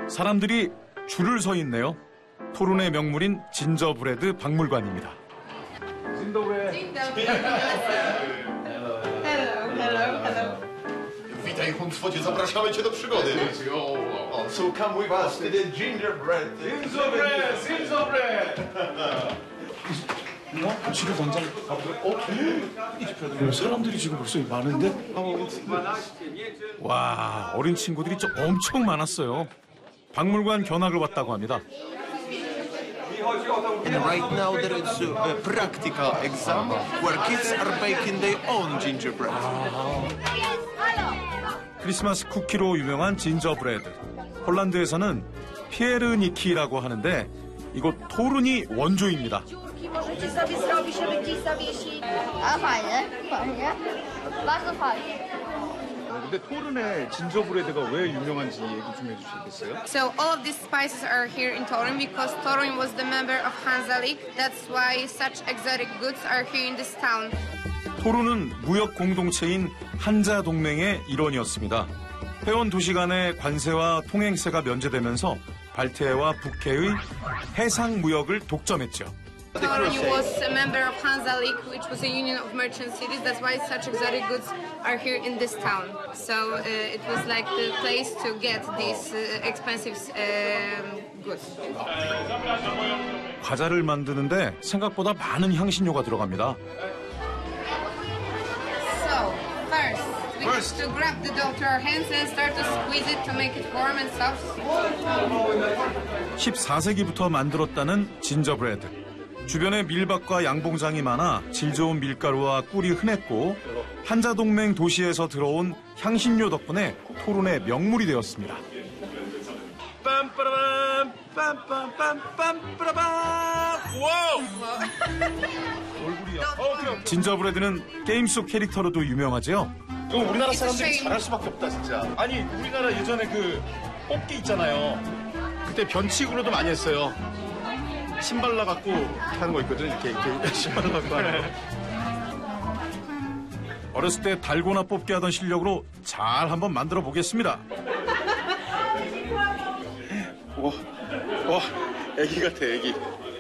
사람들이 줄을 서 있네요. 토론의 명물인 진저브레드 박물관입니다. Witaj, Hunsfocie, zapraszamy cię do przygody. O, so come with us to the gingerbread. Gingerbread! 집에 당장 사람들이 지금 벌써 많은데? 와, 어린 친구들이 엄청 많았어요. 박물관 견학을 왔다고 합니다. And right now there is a practical exam where kids are baking their own gingerbread. 크리스마스 쿠키로 유명한 진저브레드. 폴란드에서는 피에르니키라고 하는데 이곳 토른이 원조입니다. Możecie sobie zrobić, żeby gdzieś zawiesić. A fajne, fajnie. Bardzo fajnie. 근데 토른의 진저브레드가 왜 유명한지 얘기 좀 해주시겠어요? So all of these spices are here in Torun because Torun was the member of Hansa League. That's why such exotic goods are here in this town. 토른은 무역 공동체인 한자 동맹의 일원이었습니다. 회원 도시 간의 관세와 통행세가 면제되면서 발트해와 북해의 해상 무역을 독점했죠. Torun was a member of Hansa League, which was a union of merchant cities. That's why such exotic goods are here in this town. So it was like the place to get these expensive goods. 과자를 만드는데 생각보다 많은 향신료가 들어갑니다. So first, we have to grab the dough to our hands and start to squeeze it to make it warm and soft. 14세기부터 만들었다는 진저브레드. 주변에 밀밭과 양봉장이 많아 질 좋은 밀가루와 꿀이 흔했고 한자동맹 도시에서 들어온 향신료 덕분에 토론의 명물이 되었습니다. 빰빠라밤 빰빰빰빰 빠라밤 와우! 얼굴이야. 진저브레드는 게임 속 캐릭터로도 유명하죠. 이건 우리나라 사람들이 잘할 수밖에 없다 진짜. 아니 우리나라 예전에 그 뽑기 있잖아요. 그때 변칙으로도 많이 했어요. 신발 나갖고 하는 거 있거든. 이렇게 신발 나갖고 하는 거. 어렸을 때 달고나 뽑기 하던 실력으로 잘 한번 만들어 보겠습니다. 와, 애기 같아, 애기.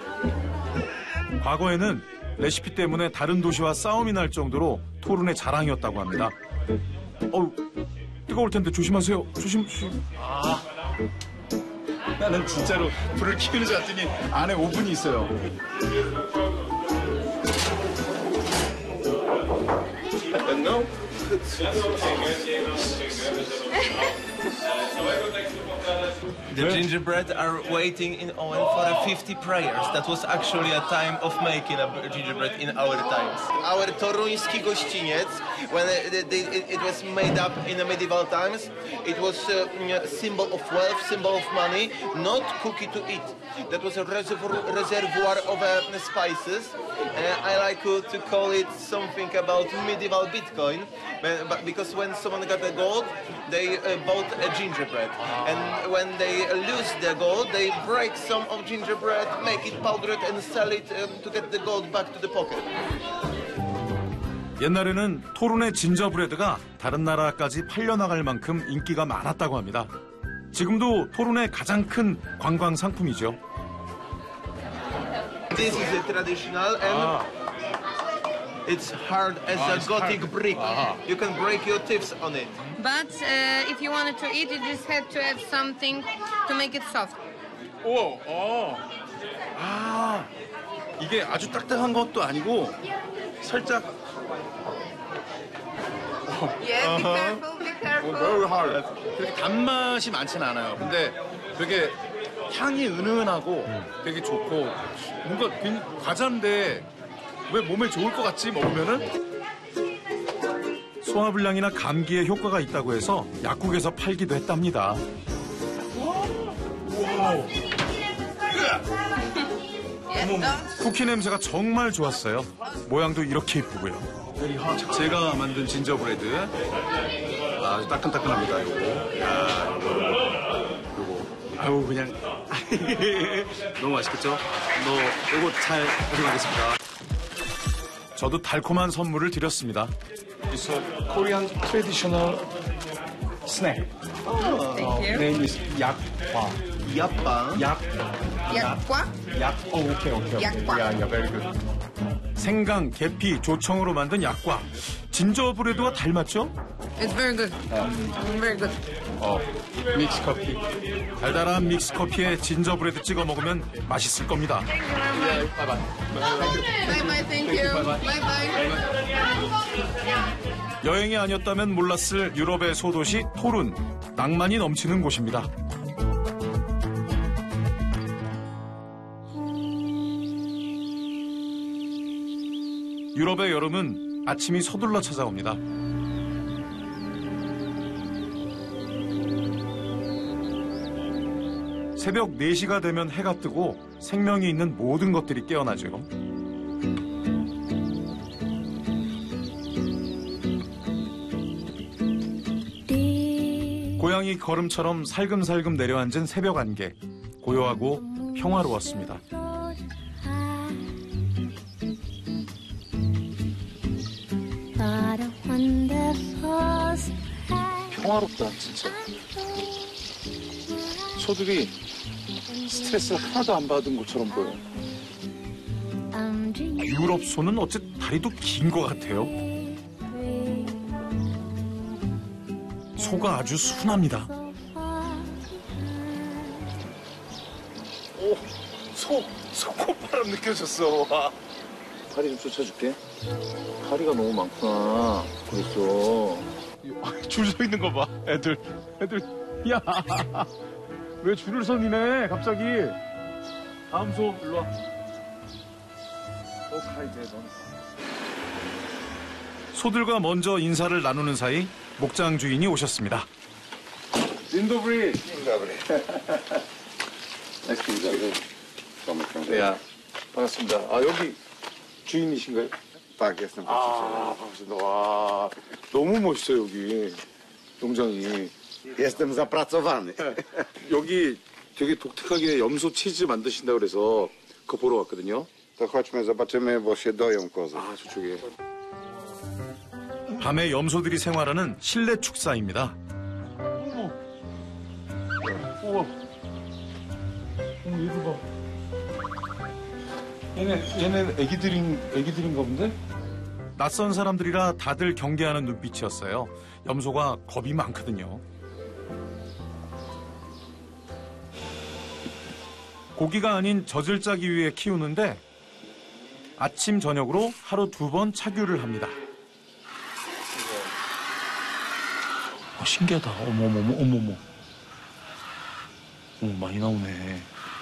과거에는 레시피 때문에 다른 도시와 싸움이 날 정도로 토른의 자랑이었다고 합니다. 어우, 뜨거울 텐데 조심하세요. 조심. 나는 진짜로 불을 키우는 줄 알았더니 안에 오븐이 있어요. The gingerbread are waiting in Owen for 50 prayers. That was actually a time of making a gingerbread in our times. Our toruński gościniec, when it was made up in the medieval times, it was a symbol of wealth, symbol of money, not cookie to eat. That was a reservoir of spices. I like to call it something about medieval Bitcoin, but because when someone got the gold, they bought a gingerbread. And when they lose the gold, they break some of gingerbread, make it powdered and sell it to get the gold back to the pocket. 옛날에는 토른의 진저브레드가 다른 나라까지 팔려나갈 만큼 인기가 많았다고 합니다. 지금도 토른의 가장 큰 관광 상품이죠. This is a traditional and it's hard as a Gothic brick. You can break your teeth on it. But if you wanted to eat, you just had to have something to make it soft. 이게 아주 딱딱한 것도 아니고 살짝. Yeah, be careful, be careful. Very hard. 그렇게 단맛이 많지는 않아요. 근데 되게 향이 은은하고 되게 좋고 뭔가 과자인데 왜 몸에 좋을 것 같지 먹으면은? 소화불량이나 감기에 효과가 있다고 해서 약국에서 팔기도 했답니다. 쿠키 냄새가 정말 좋았어요. 모양도 이렇게 이쁘고요. 제가 만든 진저브레드 아주 따끈따끈합니다. 요거 아유 그냥 너무 맛있겠죠? 요거 잘 활용하겠습니다. 저도 달콤한 선물을 드렸습니다. It's a Korean traditional snack. Thank you. Name is 약과. Yappa. Yakwa? 오케이. 약과. 야, very good. 생강, 계피, 조청으로 만든 약과. 진저브레드와 닮았죠? It's very good. Very good. 믹스 커피. 달달한 믹스커피에 진저브레드 찍어 먹으면 맛있을 겁니다. Thank you very much. Bye bye. Thank you. Bye bye. 여행이 아니었다면 몰랐을 유럽의 소도시 토룬. 낭만이 넘치는 곳입니다. 유럽의 여름은 아침이 서둘러 찾아옵니다. 새벽 4시가 되면 해가 뜨고 생명이 있는 모든 것들이 깨어나죠. 고양이 걸음처럼 살금살금 내려앉은 새벽 안개. 고요하고 평화로웠습니다. 평화롭다, 진짜. 소들이 스트레스를 하나도 안 받은 것처럼 보여. 유럽 소는 어째 다리도 긴 것 같아요. 소가 아주 순합니다. 소 콧바람 느껴졌어. 와. 다리 좀 쫓아줄게. 다리가 너무 많구나. 그랬어. 줄 서 있는 거 봐. 애들. 야. 왜 줄을 서니네, 갑자기. 다음 소, 일로 와. 가, 이제, 너는. 소들과 먼저 인사를 나누는 사이 목장 주인이 오셨습니다. 딘도브리. 야, 반갑습니다. 아, 여기 주인이신가요? Tak, jestem 아, 반갑습니다. 와, 너무 멋있어요, 여기. 농장이. Jestem zapracowany. 여기 되게 독특하게 염소 치즈 만드신다고 그래서 그거 보러 왔거든요. To chodźmy, zobaczymy, bo się doją kozy. 아, 저쪽에. 밤에 염소들이 생활하는 실내 축사입니다. 우와. 얘도 봐. 얘네 애기들인가 본데? 낯선 사람들이라 다들 경계하는 눈빛이었어요. 염소가 겁이 많거든요. 고기가 아닌 젖을짜기 위해 키우는데 아침 저녁으로 하루 2번 차규를 합니다. 신기하다. 어머머. 많이 나오네.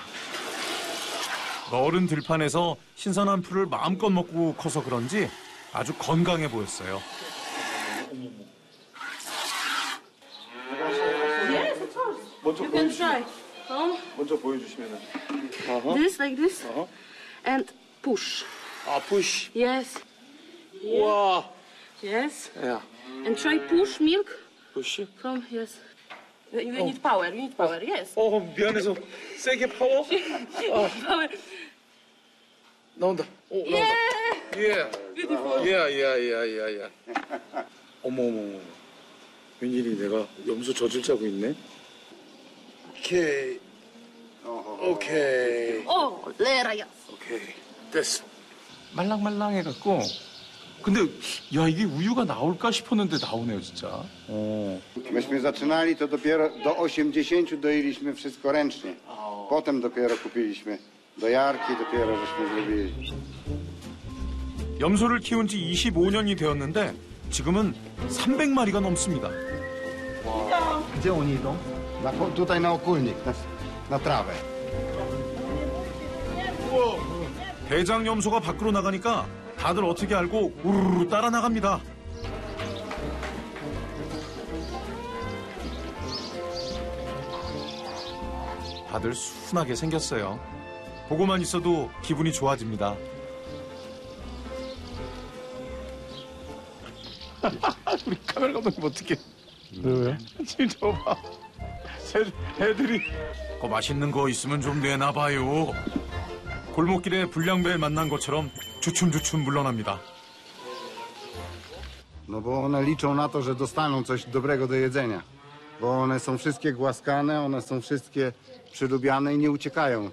어른 들판에서 신선한 풀을 마음껏 먹고 커서 그런지 아주 건강해 보였어요. Yes, of course. 먼저 You can try. 먼저 보여주시면은. This, like this. And push. 아, push. Yes. 우와. Yes. 야, And try push milk push. from, yes. You need power, yes. 미안해서 세게 파워. Power. 나온다. 나온다. 예. Beautiful. 야. 어머. 웬일이 내가 염소 젖을 짜고 있네. 오케이. Oh, Leraya. 오케이. 됐어. 말랑말랑해갖고. 근데 야 이게 우유가 나올까 싶었는데 나오네요 진짜. Myśmy zaczynali, to dopiero do 80 doiliśmy wszystko ręcznie. Potem dopiero kupiliśmy dojarki, dopiero żeśmy zrobili. 염소를 키운 지 25년이 되었는데 지금은 300마리가 넘습니다. Gdzie oni idą? Tutaj na okulnik, na trawę. 대장 염소가 밖으로 나가니까 다들 어떻게 알고 우르르 따라 나갑니다. 다들 순하게 생겼어요. 보고만 있어도 기분이 좋아집니다. 우리 카메라 감독님 어떻게? 왜? 지금 저 봐. 애들이. 맛있는 거 있으면 좀 내놔봐요. 골목길에 불량배 만난 것처럼 주춤주춤 물러납니다. No bo one liczą na to, że dostaną coś dobrego do jedzenia. bo one są wszystkie głaskane, one są wszystkie przylubiane i nie uciekają.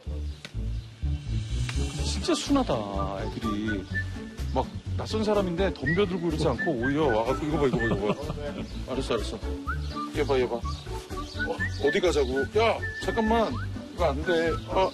진짜 순하다, 애들이. 막 낯선 사람인데 덤벼들고 그러지 않고 오히려 와갖고 이거 봐. 알았어. 얘 봐. 어디 가자고. 야, 잠깐만. 이거 안 돼.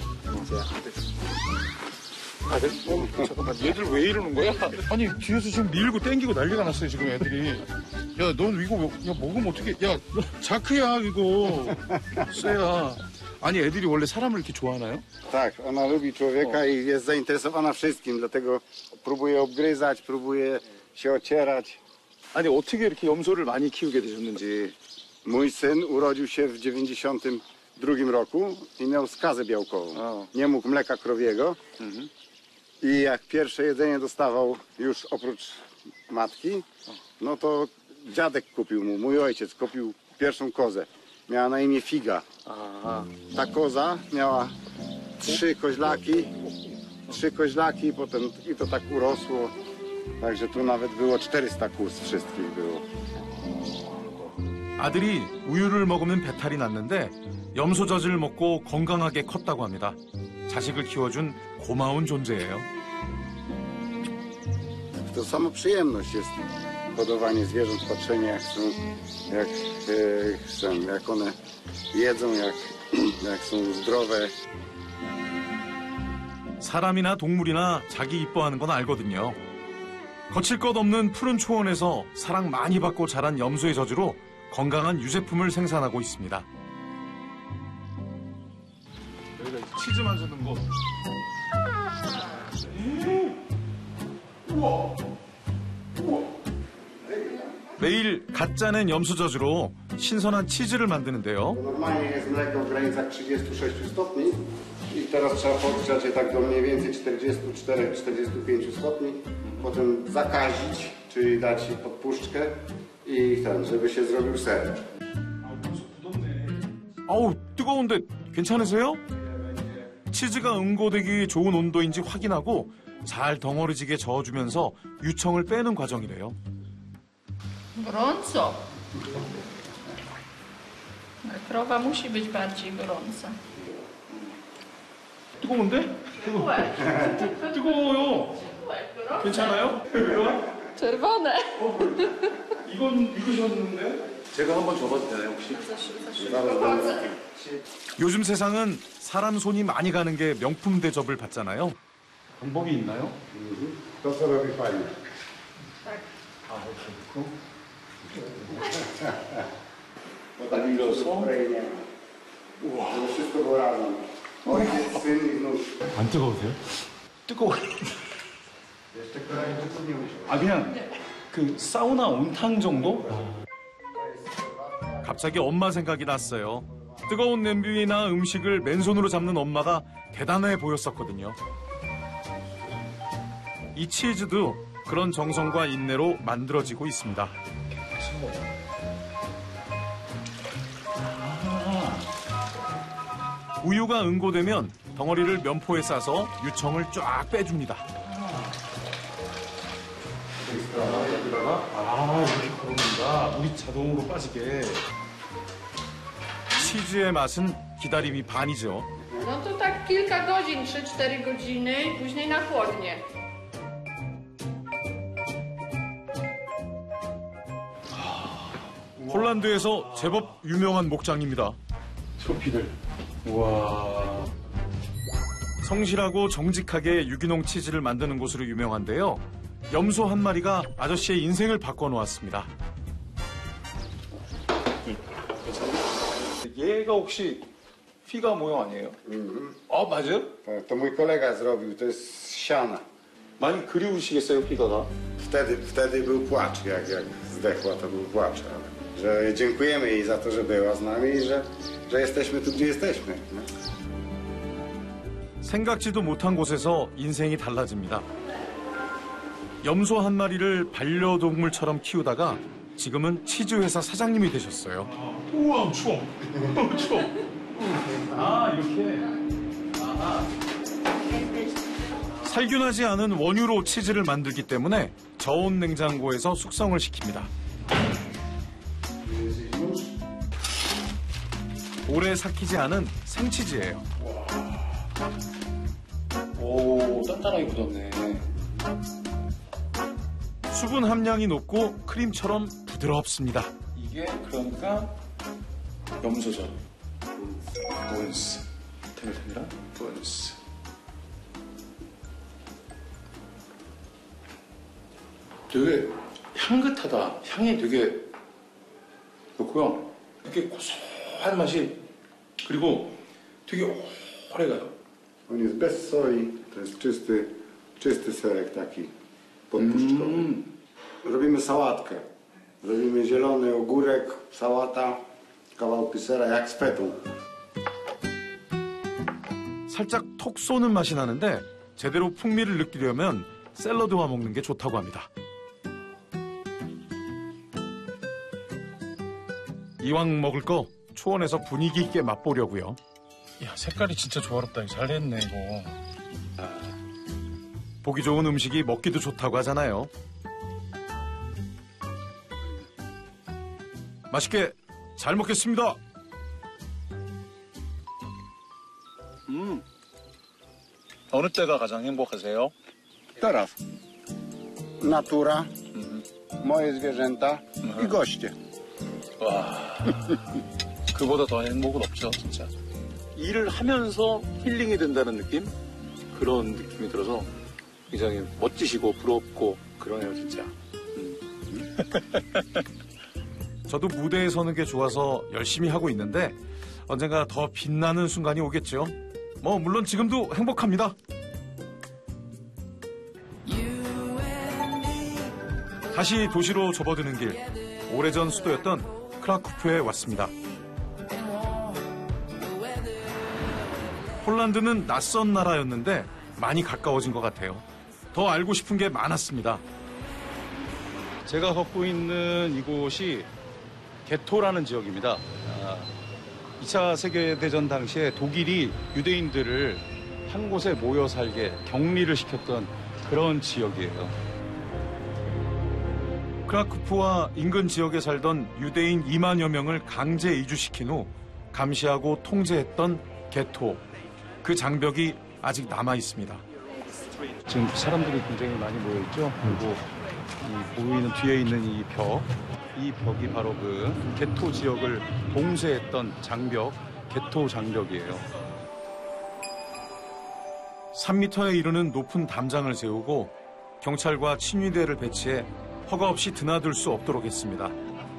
잠깐만. 얘들 왜 이러는 거야? 아니, 뒤에서 지금 밀고 땡기고 난리가 났어요, 지금 애들이. 야, 넌 이거 먹으면 어떡해. 야, 자크야, 이거. 쎄야. 아니, 애들이 원래 사람을 이렇게 좋아하나요? Tak, ona lubi człowieka i jest zainteresowana wszystkim, dlatego próbuje obgryzać, próbuje się ocierać. 아니, 어떻게 이렇게 염소를 많이 키우게 되셨는지. Mój syn urodził się w 92 roku i miał skazę białkową. Nie mógł mleka krowiego. I jak pierwsze jedzenie dostawał już oprócz matki, no to dziadek kupił mu, mój ojciec kupił pierwszą kozę. Miała na imię Figa. Ta koza miała 3 koźlaki, potem i to tak urosło. Także tu nawet było 400 kóz wszystkich było. 아들이 우유를 먹으면 배탈이 났는데 염소젖을 먹고 건강하게 컸다고 합니다. 자식을 키워준 고마운 존재예요. To sama przyjemność jest hodowanie zwierząt, patrzenie jak one jedzą, jak są zdrowe. 사람이나 동물이나 자기 이뻐하는 건 알거든요. 거칠 것 없는 푸른 초원에서 사랑 많이 받고 자란 염소의 젖으로 건강한 유제품을 생산하고 있습니다. 여기가 치즈 만드는 거. 매일 갓 짜낸 염소젖으로 신선한 치즈를 만드는데요. Normalnie jest mleko w granicach 36 stopni i teraz trzeba podgrzać je tak do mniej więcej 44-45 stopni. Potem zakazić, czyli dać podpuszczkę i żeby się zrobił ser. 어우, 뜨거운데 괜찮으세요? 치즈가 응고되기 좋은 온도인지 확인하고 잘 덩어리지게 저어주면서 유청을 빼는 과정이래요. Gorąco. Krowa musi być bardziej gorąca. 뜨거운데? 뜨거워요. 괜찮아요? Czerwone. 이건 익으셨는데? 제가 한번 줘봐도 되나요, 혹시? 요즘 세상은 사람 손이 많이 가는 게 명품 대접을 받잖아요. 방법이 있나요? To co robi pani? Tak 밀어서? Żeby wszystko było razem. Ojciec, syn i wnuk. 안 뜨거우세요? 뜨거워요. Jeszcze Koreańczyków nie musiał. 아, 그냥 그 사우나 온탕 정도? 갑자기 엄마 생각이 났어요. 뜨거운 냄비나 음식을 맨손으로 잡는 엄마가 대단해 보였었거든요. 이 치즈도 그런 정성과 인내로 만들어지고 있습니다. 우유가 응고되면 덩어리를 면포에 싸서 유청을 쫙 빼줍니다. 이렇게 걸어놓는다. 물이 자동으로 빠지게. 치즈의 맛은 기다림이 반이죠. No to tak kilka godzin, 3-4 godziny i później na chłodnie. 폴란드에서 제법 유명한 목장입니다. 트로피들. 우와. 성실하고 정직하게 유기농 치즈를 만드는 곳으로 유명한데요. 염소 한 마리가 아저씨의 인생을 바꿔놓았습니다. 얘가 혹시 피가 모형 아니에요? 아, 맞아요? To mój kolega zrobił, to jest z siana. 많이 그리우시겠어요, 피가가? Wtedy był płacz, jak zdechła, to był płacz. Ale że dziękujemy jej za to, że była z nami i że jesteśmy tu, gdzie jesteśmy. Nie? 생각지도 못한 곳에서 인생이 달라집니다. 염소 한 마리를 반려동물처럼 키우다가 지금은 치즈 회사 사장님이 되셨어요. 우와, 추워. 추워. 아, 이렇게. 살균하지 않은 원유로 치즈를 만들기 때문에 저온 냉장고에서 숙성을 시킵니다. 오래 삭히지 않은 생치즈예요. 오, 단단하게 굳었네. 수분 함량이 높고 크림처럼 부드럽습니다. 이게 그러니까 염소죠. 본스. 탱글탱글한 본스. 되게 향긋하다. 향이 되게 좋고요. 되게 고소한 맛이, 그리고 되게 오래가요. On jest bez soi, to jest czysty serek taki podpuszczony. Robimy sałatkę. Robimy zielony ogórek, sałata, kawałki sera jak z fetą. 살짝 톡 쏘는 맛이 나는데 제대로 풍미를 느끼려면 샐러드와 먹는 게 좋다고 합니다. 이왕 먹을 거 초원에서 분위기 있게 맛보려고요. 야, 색깔이 진짜 조화롭다. 잘했네, 이거. 보기 좋은 음식이 먹기도 좋다고 하잖아요. 맛있게 잘 먹겠습니다. 어느 때가 가장 행복하세요? Teraz natura, moje zwierzęta i goście. 와, 그보다 더 행복은 없죠, 진짜. 일을 하면서 힐링이 된다는 느낌? 그런 느낌이 들어서 굉장히 멋지시고 부럽고 그러네요, 진짜. 저도 무대에 서는 게 좋아서 열심히 하고 있는데 언젠가 더 빛나는 순간이 오겠죠. 물론 지금도 행복합니다. 다시 도시로 접어드는 길, 오래전 수도였던 크라쿠프에 왔습니다. 폴란드는 낯선 나라였는데 많이 가까워진 것 같아요. 더 알고 싶은 게 많았습니다. 제가 걷고 있는 이곳이 게토라는 지역입니다. 2차 세계대전 당시에 독일이 유대인들을 한 곳에 모여 살게 격리를 시켰던 그런 지역이에요. 크라쿠프와 인근 지역에 살던 유대인 2만여 명을 강제 이주시킨 후 감시하고 통제했던 게토. 그 장벽이 아직 남아 있습니다. 지금 사람들이 굉장히 많이 모여있죠. 그리고 이 보이는 뒤에 있는 이 벽이 바로 그 게토 지역을 봉쇄했던 장벽, 게토 장벽이에요. 3m에 이르는 높은 담장을 세우고 경찰과 친위대를 배치해 허가 없이 드나들 수 없도록 했습니다.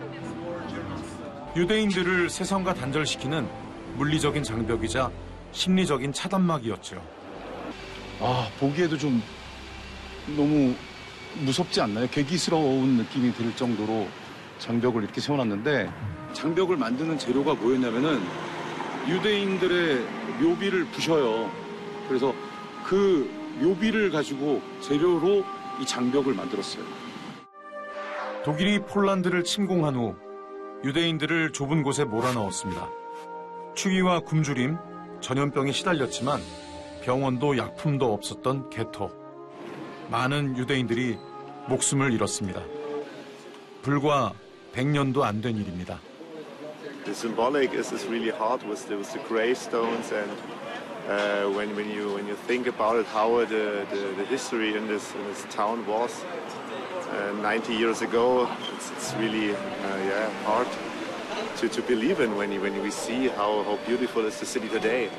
유대인들을 세상과 단절시키는 물리적인 장벽이자 심리적인 차단막이었죠. 보기에도 좀 너무 무섭지 않나요? 괴기스러운 느낌이 들 정도로 장벽을 이렇게 세워놨는데, 장벽을 만드는 재료가 뭐였냐면은 유대인들의 묘비를 부셔요. 그래서 그 묘비를 가지고 재료로 이 장벽을 만들었어요. 독일이 폴란드를 침공한 후 유대인들을 좁은 곳에 몰아넣었습니다. 추위와 굶주림, 전염병에 시달렸지만 병원도 약품도 없었던 게토. 많은 유대인들이 목숨을 잃었습니다. 불과 100년도 안 된 일입니다. The symbolic is really hard with the gravestones, and when you think about it, how the history in this town was 90 years ago, it's really hard to believe in when we see how beautiful is the city today.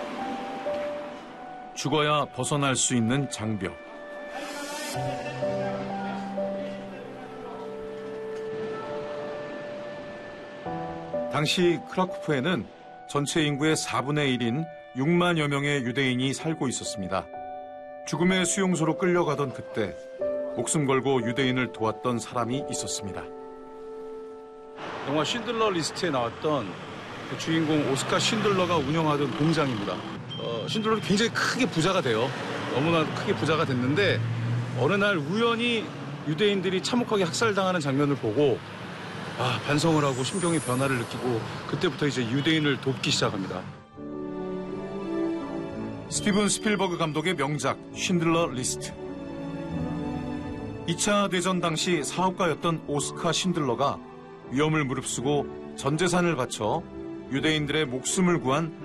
죽어야 벗어날 수 있는 장벽. 당시 크라쿠프에는 전체 인구의 4분의 1인 6만여 명의 유대인이 살고 있었습니다. 죽음의 수용소로 끌려가던 그때 목숨 걸고 유대인을 도왔던 사람이 있었습니다. 영화 쉰들러 리스트에 나왔던 그 주인공 오스카 쉰들러가 운영하던 공장입니다. 쉰들러는 굉장히 크게 부자가 돼요. 너무나 크게 부자가 됐는데 어느 날 우연히 유대인들이 참혹하게 학살당하는 장면을 보고 반성을 하고 심경의 변화를 느끼고 그때부터 이제 유대인을 돕기 시작합니다. 스티븐 스필버그 감독의 명작 쉰들러 리스트. 2차 대전 당시 사업가였던 오스카 쉰들러가 위험을 무릅쓰고 전 재산을 바쳐 유대인들의 목숨을 구한